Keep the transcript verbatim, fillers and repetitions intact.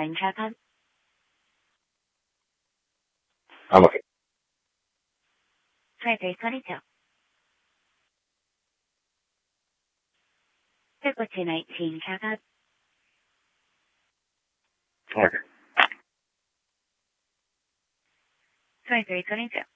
nine, check up. I'm okay. twenty-three twenty-two. fifty-two nineteen, check up. Okay. twenty-three twenty-two.